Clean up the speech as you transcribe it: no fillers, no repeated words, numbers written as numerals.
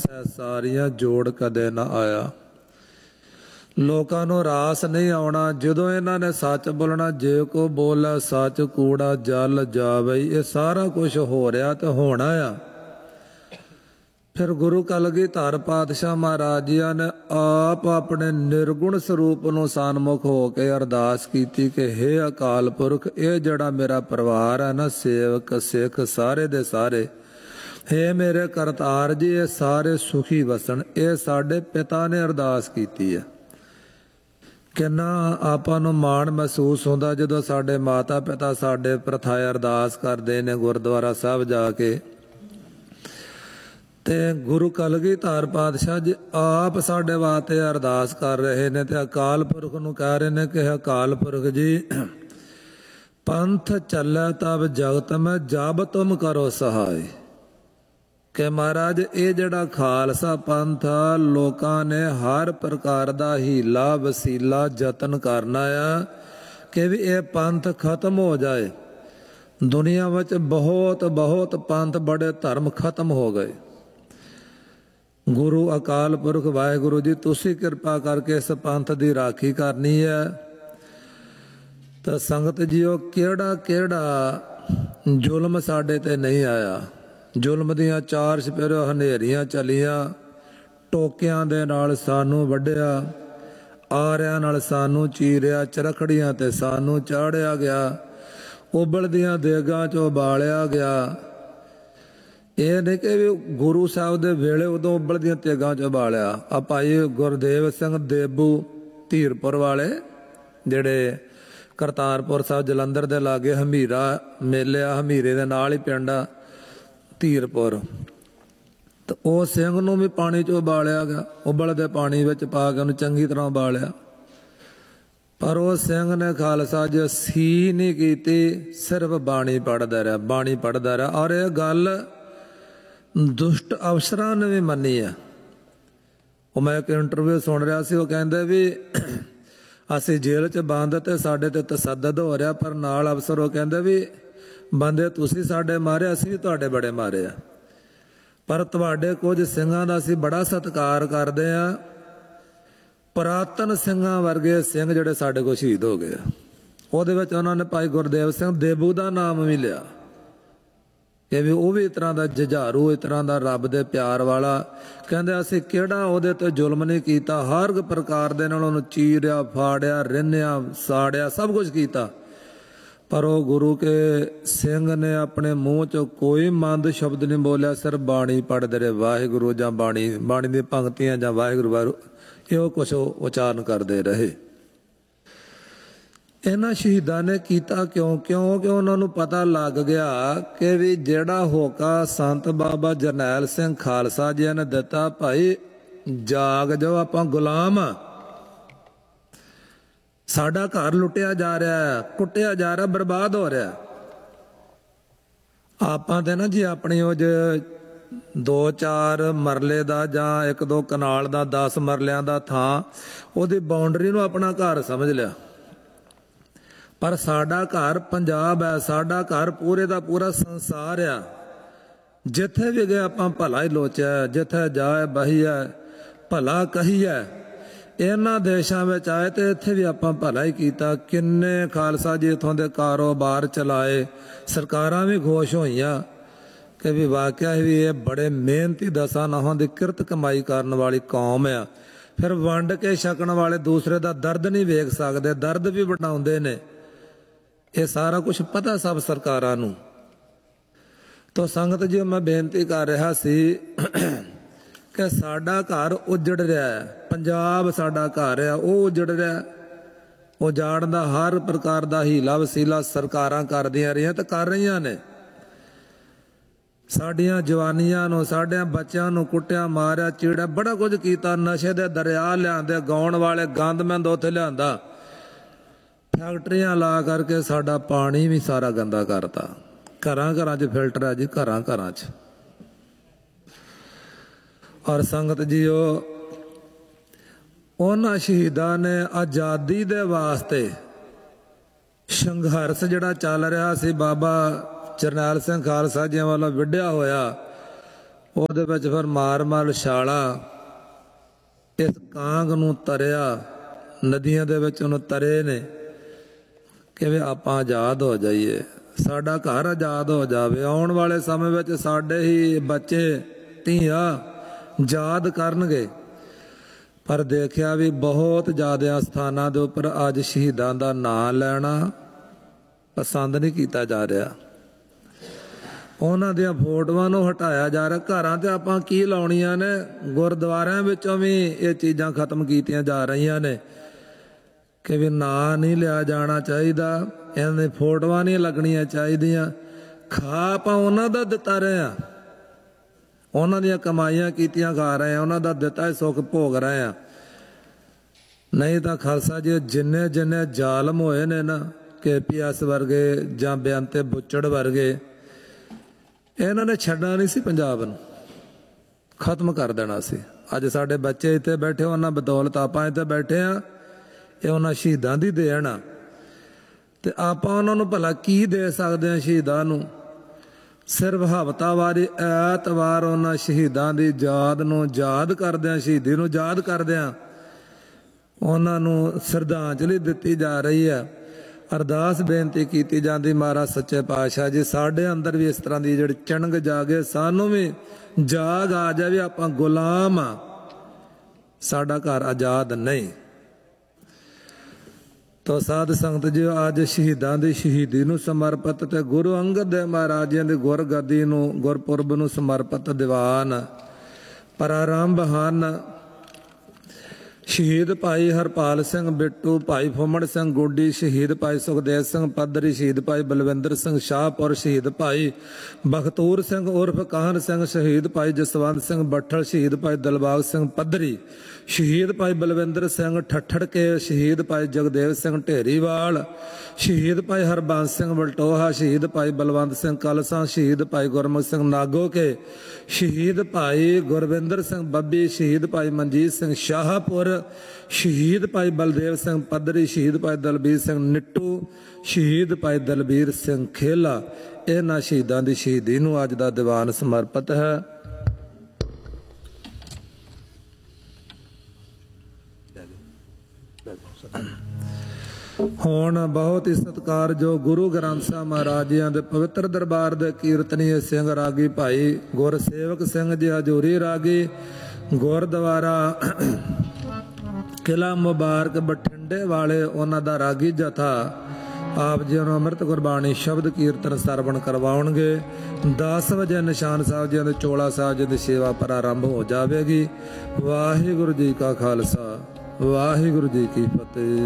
ਸਹਿ ਸਾਰੀਆਂ ਜੋੜ ਕਦੇ ਨਾ ਆਇਆ। ਲੋਕਾਂ ਨੂੰ ਰਾਸ ਨਹੀਂ ਆਉਣਾ ਜਦੋਂ ਇਹਨਾਂ ਨੇ ਸੱਚ ਬੋਲਣਾ। ਜੇ ਕੋ ਬੋਲੇ ਸੱਚ ਕੂੜਾ ਜਲ ਜਾਵੇ। ਇਹ ਸਾਰਾ ਕੁਝ ਹੋ ਰਿਹਾ ਤੇ ਹੋਣਾ ਆ। ਫਿਰ ਗੁਰੂ ਕਲਗੀਧਰ ਪਾਤਸ਼ਾਹ ਮਹਾਰਾਜ ਜੀ ਨੇ ਆਪ ਆਪਣੇ ਨਿਰਗੁਣ ਸਰੂਪ ਨੂੰ ਸਨਮੁਖ ਹੋ ਕੇ ਅਰਦਾਸ ਕੀਤੀ ਕਿ ਹੇ ਅਕਾਲ ਪੁਰਖ, ਇਹ ਜਿਹੜਾ ਮੇਰਾ ਪਰਿਵਾਰ ਹੈ ਨਾ, ਸੇਵਕ ਸਿੱਖ ਸਾਰੇ ਦੇ ਸਾਰੇ, ਹੇ ਮੇਰੇ ਕਰਤਾਰ ਜੀ, ਇਹ ਸਾਰੇ ਸੁਖੀ ਵਸਣ। ਇਹ ਸਾਡੇ ਪਿਤਾ ਨੇ ਅਰਦਾਸ ਕੀਤੀ ਹੈ। ਕਿੰਨਾ ਆਪਾਂ ਨੂੰ ਮਾਣ ਮਹਿਸੂਸ ਹੁੰਦਾ ਜਦੋਂ ਸਾਡੇ ਮਾਤਾ ਪਿਤਾ ਸਾਡੇ ਪ੍ਰਥਾ ਅਰਦਾਸ ਕਰਦੇ ਨੇ ਗੁਰਦੁਆਰਾ ਸਾਹਿਬ ਜਾ ਕੇ। ਤੇ ਗੁਰੂ ਕਲਗੀਧਰ ਪਾਤਸ਼ਾਹ ਜੀ ਆਪ ਸਾਡੇ ਵਾਸਤੇ ਅਰਦਾਸ ਕਰ ਰਹੇ ਨੇ ਤੇ ਅਕਾਲ ਪੁਰਖ ਨੂੰ ਕਹਿ ਰਹੇ ਨੇ ਕਿ ਅਕਾਲ ਪੁਰਖ ਜੀ, ਪੰਥ ਚੱਲੇ ਤਬ ਜਗਤ ਮੈਂ ਜਬ ਤੁਮ ਕਰੋ ਸਹਾਇ। ਕਿ ਮਹਾਰਾਜ ਇਹ ਜਿਹੜਾ ਖਾਲਸਾ ਪੰਥ ਆ, ਲੋਕਾਂ ਨੇ ਹਰ ਪ੍ਰਕਾਰ ਦਾ ਹੀਲਾ ਵਸੀਲਾ ਯਤਨ ਕਰਨਾ ਆ ਕਿ ਵੀ ਇਹ ਪੰਥ ਖਤਮ ਹੋ ਜਾਏ। ਦੁਨੀਆ ਵਿੱਚ ਬਹੁਤ ਪੰਥ ਬੜੇ ਧਰਮ ਖਤਮ ਹੋ ਗਏ। ਗੁਰੂ ਅਕਾਲ ਪੁਰਖ ਵਾਹਿਗੁਰੂ ਜੀ, ਤੁਸੀਂ ਕਿਰਪਾ ਕਰਕੇ ਇਸ ਪੰਥ ਦੀ ਰਾਖੀ ਕਰਨੀ ਹੈ। ਤਾਂ ਸੰਗਤ ਜੀਓ, ਕਿਹੜਾ ਕਿਹੜਾ ਜ਼ੁਲਮ ਸਾਡੇ ਤੇ ਨਹੀਂ ਆਇਆ। ਜ਼ੁਲਮ ਦੀਆਂ ਚਾਰ ਚੁਫੇਰੇ ਹਨੇਰੀਆਂ ਚੱਲੀਆਂ, ਟੋਕਿਆਂ ਦੇ ਨਾਲ ਸਾਨੂੰ ਵੱਢਿਆ, ਆਰਿਆਂ ਨਾਲ ਸਾਨੂੰ ਚੀਰਿਆ, ਚਰਖੜੀਆਂ ਤੇ ਸਾਨੂੰ ਚਾੜਿਆ ਗਿਆ, ਉਬਲਦੀਆਂ ਦੇਗਾਂ 'ਚੋਂ ਬਾਲਿਆ ਗਿਆ। ਇਹ ਨਹੀਂ ਕਿ ਵੀ ਗੁਰੂ ਸਾਹਿਬ ਦੇ ਵੇਲੇ ਉਦੋਂ ਉਬਲਦੀਆਂ ਤੇਗਾਂ 'ਚ ਬਾਲਿਆ। ਆ ਭਾਈ ਗੁਰਦੇਵ ਸਿੰਘ ਦੇਬੂ ਧੀਰਪੁਰ ਵਾਲੇ, ਜਿਹੜੇ ਕਰਤਾਰਪੁਰ ਸਾਹਿਬ ਜਲੰਧਰ ਦੇ ਲਾਗੇ ਹਮੀਰਾ ਮੇਲੇ ਆ, ਹਮੀਰੇ ਦੇ ਨਾਲ ਹੀ ਪਿੰਡ ਆ ਧੀਰਪੁਰ, ਤੇ ਉਹ ਸਿੰਘ ਨੂੰ ਵੀ ਪਾਣੀ 'ਚੋਂ ਬਾਲਿਆ ਗਿਆ। ਉਬਲਦੇ ਪਾਣੀ ਵਿੱਚ ਪਾ ਕੇ ਉਹਨੂੰ ਚੰਗੀ ਤਰ੍ਹਾਂ ਬਾਲਿਆ। ਪਰ ਉਹ ਸਿੰਘ ਨੇ ਖਾਲਸਾ ਜੀ ਸੀ ਨਹੀਂ ਕੀਤੀ, ਸਿਰਫ ਬਾਣੀ ਪੜ੍ਹਦਾ ਰਿਹਾ, ਬਾਣੀ ਪੜ੍ਹਦਾ ਰਿਹਾ। ਔਰ ਇਹ ਗੱਲ ਦੁਸ਼ਟ ਅਫਸਰਾਂ ਨੇ ਵੀ ਮੰਨੀ ਆ। ਉਹ ਮੈਂ ਇੱਕ ਇੰਟਰਵਿਊ ਸੁਣ ਰਿਹਾ ਸੀ, ਉਹ ਕਹਿੰਦੇ ਵੀ ਅਸੀਂ ਜੇਲ੍ਹ 'ਚ ਬੰਦ ਤੇ ਸਾਡੇ ਤੇ ਤਸੱਦਦ ਹੋ ਰਿਹਾ, ਪਰ ਨਾਲ ਅਫਸਰ ਉਹ ਕਹਿੰਦੇ ਵੀ ਬੰਦੇ ਤੁਸੀਂ ਸਾਡੇ ਮਾਰੇ, ਅਸੀਂ ਵੀ ਤੁਹਾਡੇ ਬੜੇ ਮਾਰੇ ਆ, ਪਰ ਤੁਹਾਡੇ ਕੁਝ ਸਿੰਘਾਂ ਦਾ ਅਸੀਂ ਬੜਾ ਸਤਿਕਾਰ ਕਰਦੇ ਆ। ਪੁਰਾਤਨ ਸਿੰਘਾਂ ਵਰਗੇ ਸਿੰਘ ਜਿਹੜੇ ਸਾਡੇ ਕੋਲ ਸ਼ਹੀਦ ਹੋ ਗਏ ਆ। ਉਹਦੇ ਵਿੱਚ ਉਹਨਾਂ ਨੇ ਭਾਈ ਗੁਰਦੇਵ ਸਿੰਘ ਦੇਬੂ ਦਾ ਨਾਮ ਵੀ ਲਿਆ ਕਿ ਵੀ ਉਹ ਵੀ ਇਸ ਤਰ੍ਹਾਂ ਦਾ ਜੁਝਾਰੂ, ਇਸ ਤਰ੍ਹਾਂ ਦਾ ਰੱਬ ਦੇ ਪਿਆਰ ਵਾਲਾ। ਕਹਿੰਦੇ ਅਸੀਂ ਕਿਹੜਾ ਉਹਦੇ ਤੇ ਜ਼ੁਲਮ ਨਹੀਂ ਕੀਤਾ, ਹਰ ਇੱਕ ਪ੍ਰਕਾਰ ਦੇ ਨਾਲ ਉਹਨੂੰ ਚੀਰਿਆ, ਫਾੜਿਆ, ਰਿੰਨਿਆ, ਸਾੜਿਆ, ਸਭ ਕੁਝ ਕੀਤਾ। ਪਰ ਉਹ ਗੁਰੂ ਕੇ ਸਿੰਘ ਨੇ ਆਪਣੇ ਮੂੰਹ 'ਚੋਂ ਕੋਈ ਮੰਦ ਸ਼ਬਦ ਨਹੀਂ ਬੋਲਿਆ, ਸਿਰਫ ਬਾਣੀ ਪੜ੍ਹਦੇ ਰਹੇ, ਵਾਹਿਗੁਰੂ ਜਾਂ ਬਾਣੀ ਦੀ ਪੰਕਤੀਆਂ ਜਾਂ ਵਾਹਿਗੁਰੂ ਇਹੋ ਕੁਛ ਉਚਾਰਨ ਕਰਦੇ ਰਹੇ। ਇਹਨਾਂ ਸ਼ਹੀਦਾਂ ਨੇ ਕੀਤਾ ਕਿਉਂ? ਕਿਉਂਕਿ ਉਹਨਾਂ ਨੂੰ ਪਤਾ ਲੱਗ ਗਿਆ ਕਿ ਵੀ ਜਿਹੜਾ ਹੋਕਾ ਸੰਤ ਬਾਬਾ ਜਰਨੈਲ ਸਿੰਘ ਖਾਲਸਾ ਜੀ ਨੇ ਦਿੱਤਾ, ਭਾਈ ਜਾਗ ਜਾਓ, ਆਪਾਂ ਗੁਲਾਮ ਆ। ਸਾਡਾ ਘਰ ਲੁੱਟਿਆ ਜਾ ਰਿਹਾ, ਕੁੱਟਿਆ ਜਾ ਰਿਹਾ, ਬਰਬਾਦ ਹੋ ਰਿਹਾ। ਆਪਾਂ ਤੇ ਨਾ ਜੀ ਆਪਣੀ ਉਹ 2-4 ਮਰਲੇ ਦਾ ਜਾਂ 1-2 ਕਨਾਲ ਦਾ 10 ਮਰਲਿਆਂ ਦਾ ਥਾਂ, ਉਹਦੀ ਬਾਉਂਡਰੀ ਨੂੰ ਆਪਣਾ ਘਰ ਸਮਝ ਲਿਆ। ਪਰ ਸਾਡਾ ਘਰ ਪੰਜਾਬ ਹੈ, ਸਾਡਾ ਘਰ ਪੂਰੇ ਦਾ ਪੂਰਾ ਸੰਸਾਰ ਆ। ਜਿੱਥੇ ਵੀ ਗਏ ਆਪਾਂ ਭਲਾ ਹੀ ਲੋਚਿਆ, ਜਿੱਥੇ ਜਾਏ ਬਹੀਆ ਭਲਾ ਕਹੀਐ। ਇਹਨਾਂ ਦੇਸ਼ਾਂ ਵਿੱਚ ਆਏ ਤੇ ਇੱਥੇ ਵੀ ਆਪਾਂ ਭਲਾ ਹੀ ਕੀਤਾ। ਕਿੰਨੇ ਖਾਲਸਾ ਜੀ ਇੱਥੋਂ ਦੇ ਕਾਰੋਬਾਰ ਚਲਾਏ, ਸਰਕਾਰਾਂ ਵੀ ਖੁਸ਼ ਹੋਈਆਂ ਕਿ ਵੀ ਵਾਕਿਆ ਵੀ ਇਹ ਬੜੇ ਮਿਹਨਤੀ ਦਸਾਂ ਨਹੁੰਾਂ ਦੀ ਕਿਰਤ ਕਮਾਈ ਕਰਨ ਵਾਲੀ ਕੌਮ ਆ। ਫਿਰ ਵੰਡ ਕੇ ਛਕਣ ਵਾਲੇ ਦੂਸਰੇ ਦਾ ਦਰਦ ਨਹੀਂ ਵੇਖ ਸਕਦੇ, ਦਰਦ ਵੀ ਵੰਡਾਉਂਦੇ ਨੇ। ਇਹ ਸਾਰਾ ਕੁਝ ਪਤਾ ਸਭ ਸਰਕਾਰਾਂ ਨੂੰ। ਤਾਂ ਸੰਗਤ ਜੀ, ਮੈਂ ਬੇਨਤੀ ਕਰ ਰਿਹਾ ਸੀ ਕਿ ਸਾਡਾ ਘਰ ਉਜੜ ਰਿਹਾ, ਪੰਜਾਬ ਸਾਡਾ ਘਰ ਆ, ਉਹ ਉਜੜ ਰਿਹਾ। ਉਜਾੜਨ ਦਾ ਹਰ ਪ੍ਰਕਾਰ ਦਾ ਹੀਲਾ ਵਸੀਲਾ ਸਰਕਾਰਾਂ ਕਰਦੀਆਂ ਰਹੀਆਂ ਤੇ ਕਰ ਰਹੀਆਂ ਨੇ। ਸਾਡੀਆਂ ਜਵਾਨੀਆਂ ਨੂੰ, ਸਾਡਿਆਂ ਬੱਚਿਆਂ ਨੂੰ ਕੁੱਟਿਆ, ਮਾਰਿਆ, ਚੀੜਿਆ, ਬੜਾ ਕੁਝ ਕੀਤਾ। ਨਸ਼ੇ ਦੇ ਦਰਿਆ ਲਿਆਂਦੇ, ਗਾਉਣ ਵਾਲੇ ਗੰਦਮੰਦ ਉੱਥੇ ਲਿਆਂਦਾ, ਫੈਕਟਰੀਆਂ ਲਾ ਕਰਕੇ ਸਾਡਾ ਪਾਣੀ ਵੀ ਸਾਰਾ ਗੰਦਾ ਕਰਤਾ। ਘਰਾਂ ਘਰਾਂ 'ਚ ਫਿਲਟਰ ਆ ਜੀ, ਘਰਾਂ ਘਰਾਂ 'ਚ। ਔਰ ਸੰਗਤ ਜੀਓ, ਉਹਨਾਂ ਸ਼ਹੀਦਾਂ ਨੇ ਆਜ਼ਾਦੀ ਦੇ ਵਾਸਤੇ ਸੰਘਰਸ਼ ਜਿਹੜਾ ਚੱਲ ਰਿਹਾ ਸੀ ਬਾਬਾ ਜਰਨੈਲ ਸਿੰਘ ਖਾਲਸਾ ਜੀ ਵੱਲੋਂ ਵਿੱਢਿਆ ਹੋਇਆ, ਉਹਦੇ ਵਿੱਚ ਫਿਰ ਮਾਰ ਛਾਲਾ ਇਸ ਕਾਂਗ ਨੂੰ ਤਰਿਆ, ਨਦੀਆਂ ਦੇ ਵਿੱਚ ਉਹਨੂੰ ਤਰੇ ਨੇ, ਕਿਵੇਂ ਆਪਾਂ ਆਜ਼ਾਦ ਹੋ ਜਾਈਏ, ਸਾਡਾ ਘਰ ਆਜ਼ਾਦ ਹੋ ਜਾਵੇ। ਆਉਣ ਵਾਲੇ ਸਮੇਂ ਵਿੱਚ ਸਾਡੇ ਹੀ ਬੱਚੇ ਧੀਆਂ ਯਾਦ ਕਰਨਗੇ। ਪਰ ਦੇਖਿਆ ਵੀ ਬਹੁਤ ਜ਼ਿਆਦਾ ਸਥਾਨਾਂ ਦੇ ਉੱਪਰ ਅੱਜ ਸ਼ਹੀਦਾਂ ਦਾ ਨਾਂ ਲੈਣਾ ਪਸੰਦ ਨਹੀਂ ਕੀਤਾ ਜਾ ਰਿਹਾ। ਉਹਨਾਂ ਦੀਆਂ ਫੋਟੋਆਂ ਨੂੰ ਹਟਾਇਆ ਜਾ ਰਿਹਾ। ਘਰਾਂ 'ਤੇ ਆਪਾਂ ਕੀ ਲਾਉਣੀਆਂ ਨੇ, ਗੁਰਦੁਆਰਿਆਂ ਵਿੱਚੋਂ ਵੀ ਇਹ ਚੀਜ਼ਾਂ ਖਤਮ ਕੀਤੀਆਂ ਜਾ ਰਹੀਆਂ ਨੇ ਕਿ ਵੀ ਨਾਂ ਨਹੀਂ ਲਿਆ ਜਾਣਾ ਚਾਹੀਦਾ, ਇਹਨਾਂ ਦੀ ਫੋਟੋਆਂ ਨਹੀਂ ਲੱਗਣੀਆਂ ਚਾਹੀਦੀਆਂ। ਖਾ ਆਪਾਂ ਉਹਨਾਂ ਦਾ ਦਿੱਤਾ ਰਹੇ ਹਾਂ, ਉਹਨਾਂ ਦੀਆਂ ਕਮਾਈਆਂ ਕੀਤੀਆਂ ਖਾ ਰਹੇ ਹਾਂ, ਉਹਨਾਂ ਦਾ ਦਿੱਤਾ ਸੁੱਖ ਭੋਗ ਰਹੇ ਹਾਂ। ਨਹੀਂ ਤਾਂ ਖਾਲਸਾ ਜੀ ਜਿੰਨੇ ਜ਼ਾਲਮ ਹੋਏ ਨੇ ਨਾ, KPS ਵਰਗੇ ਜਾਂ ਬੇਅੰਤੇ ਬੁੱਚੜ ਵਰਗੇ, ਇਹਨਾਂ ਨੇ ਛੱਡਣਾ ਨਹੀਂ ਸੀ, ਪੰਜਾਬ ਨੂੰ ਖਤਮ ਕਰ ਦੇਣਾ ਸੀ। ਅੱਜ ਸਾਡੇ ਬੱਚੇ ਇੱਥੇ ਬੈਠੇ, ਉਹਨਾਂ ਬਦੌਲਤ ਆਪਾਂ ਇੱਥੇ ਬੈਠੇ ਆ। ਇਹ ਉਹਨਾਂ ਸ਼ਹੀਦਾਂ ਦੀ ਦੇਣ ਆ, ਤੇ ਆਪਾਂ ਉਹਨਾਂ ਨੂੰ ਭਲਾ ਕੀ ਦੇ ਸਕਦੇ ਹਾਂ ਸ਼ਹੀਦਾਂ ਨੂੰ? ਸਿਰਫ ਹਫ਼ਤਾਵਾਰੀ ਐਤਵਾਰ ਉਹਨਾਂ ਸ਼ਹੀਦਾਂ ਦੀ ਯਾਦ ਨੂੰ ਯਾਦ ਕਰਦਿਆਂ, ਸ਼ਹੀਦੀ ਨੂੰ ਯਾਦ ਕਰਦਿਆਂ ਉਹਨਾਂ ਨੂੰ ਸ਼ਰਧਾਂਜਲੀ ਦਿੱਤੀ ਜਾ ਰਹੀ ਹੈ। ਅਰਦਾਸ ਬੇਨਤੀ ਕੀਤੀ ਜਾਂਦੀ, ਮਹਾਰਾਜ ਸੱਚੇ ਪਾਤਸ਼ਾਹ ਜੀ ਸਾਡੇ ਅੰਦਰ ਵੀ ਇਸ ਤਰ੍ਹਾਂ ਦੀ ਜਿਹੜੀ ਚਿਣਗ ਜਾਗੇ, ਸਾਨੂੰ ਵੀ ਜਾਗ ਆ ਜਾਵੇ, ਆਪਾਂ ਗੁਲਾਮ ਆ, ਸਾਡਾ ਘਰ ਆਜ਼ਾਦ ਨਹੀਂ। ਤੋ ਸਾਧ ਸੰਗਤ ਜੀ ਅੱਜ ਸ਼ਹੀਦਾਂ ਦੀ ਸ਼ਹੀਦੀ ਨੂੰ ਸਮਰਪਿਤ ਤੇ ਗੁਰੂ ਅੰਗਦ ਦੇਵ ਮਹਾਰਾਜ ਜੀ ਦੀ ਗੁਰਗੱਦੀ ਨੂੰ, ਗੁਰਪੁਰਬ ਨੂੰ ਸਮਰਪਿਤ ਦੀਵਾਨ ਪ੍ਰਾਰੰਭ ਹਨ। ਸ਼ਹੀਦ ਭਾਈ ਹਰਪਾਲ ਸਿੰਘ ਬਿੱਟੂ, ਭਾਈ ਫੁੰਮਣ ਸਿੰਘ ਗੋਡੀ, ਸ਼ਹੀਦ ਭਾਈ ਸੁਖਦੇਵ ਸਿੰਘ ਪੱਧਰੀ, ਸ਼ਹੀਦ ਭਾਈ ਬਲਵਿੰਦਰ ਸਿੰਘ ਸ਼ਾਹਪੁਰ, ਸ਼ਹੀਦ ਭਾਈ ਬਖਤੂਰ ਸਿੰਘ ਉਰਫ ਕਾਹਨ ਸਿੰਘ, ਸ਼ਹੀਦ ਭਾਈ ਜਸਵੰਤ ਸਿੰਘ ਬੱਠਲ, ਸ਼ਹੀਦ ਭਾਈ ਦਿਲਬਾਗ ਸਿੰਘ ਪੱਧਰੀ, ਸ਼ਹੀਦ ਭਾਈ ਬਲਵਿੰਦਰ ਸਿੰਘ ਠੱਠੜ ਕੇ, ਸ਼ਹੀਦ ਭਾਈ ਜਗਦੇਵ ਸਿੰਘ ਢੇਰੀਵਾਲ, ਸ਼ਹੀਦ ਭਾਈ ਹਰਬੰਸ ਸਿੰਘ ਵਲਟੋਹਾ, ਸ਼ਹੀਦ ਭਾਈ ਬਲਵੰਤ ਸਿੰਘ ਕਲਸਾ, ਸ਼ਹੀਦ ਭਾਈ ਗੁਰਮੁਖ ਸਿੰਘ ਨਾਗੋਕੇ, ਸ਼ਹੀਦ ਭਾਈ ਗੁਰਵਿੰਦਰ ਸਿੰਘ ਬੱਬੀ, ਸ਼ਹੀਦ ਭਾਈ ਮਨਜੀਤ ਸਿੰਘ ਸ਼ਾਹਪੁਰ, ਸ਼ਹੀਦ ਭਾਈ ਬਲਦੇਵ ਸਿੰਘ ਪੱਧਰੀ, ਸ਼ਹੀਦ ਭਾਈ ਦਲਬੀਰ ਸਿੰਘ ਨਿੱਟੂ, ਸ਼ਹੀਦ ਭਾਈ ਦਲਬੀਰ ਸਿੰਘ ਖੇਲਾ। ਇਹਨਾਂ ਸ਼ਹੀਦਾਂ ਦੀ ਸ਼ਹੀਦੀ ਨੂੰ ਅੱਜ ਦਾ ਦੀਵਾਨ ਸਮਰਪਿਤ ਹੈ। ਹੁਣ ਬਹੁਤ ਹੀ ਸਤਿਕਾਰਯੋਗ ਗੁਰੂ ਗ੍ਰੰਥ ਸਾਹਿਬ ਮਹਾਰਾਜ ਜੀ ਦੇ ਪਵਿੱਤਰ ਦਰਬਾਰ ਦੇ ਕੀਰਤਨੀਏ ਸਿੰਘ ਰਾਗੀ ਭਾਈ ਗੁਰਸੇਵਕ ਸਿੰਘ ਜੀ ਹਜੂਰੀ ਰਾਗੀ, ਗੁਰਦੁਆਰਾ ਕਿਲ੍ਹਾ ਮੁਬਾਰਕ ਬਠਿੰਡੇ ਵਾਲੇ, ਉਹਨਾਂ ਦਾ ਰਾਗੀ ਜਥਾ ਆਪ ਜੀ ਨੂੰ ਅੰਮ੍ਰਿਤ ਗੁਰਬਾਣੀ ਸ਼ਬਦ ਕੀਰਤਨ ਸਰਵਣ ਕਰਵਾਉਣਗੇ। 10 ਵਜੇ ਨਿਸ਼ਾਨ ਸਾਹਿਬ ਜੀ ਦੇ ਚੋਲਾ ਸਾਹਿਬ ਜੀ ਦੀ ਸੇਵਾ ਪ੍ਰਾਰੰਭ ਹੋ ਜਾਵੇਗੀ। ਵਾਹਿਗੁਰੂ ਜੀ ਕਾ ਖਾਲਸਾ, ਵਾਹਿਗੁਰੂ ਜੀ ਕੀ ਫਤਿਹ।